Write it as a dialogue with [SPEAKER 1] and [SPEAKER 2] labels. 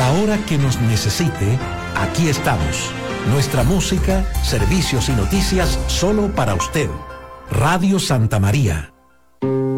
[SPEAKER 1] la hora que nos necesite, aquí estamos. Nuestra música, servicios y noticias solo para usted. Radio Santa María.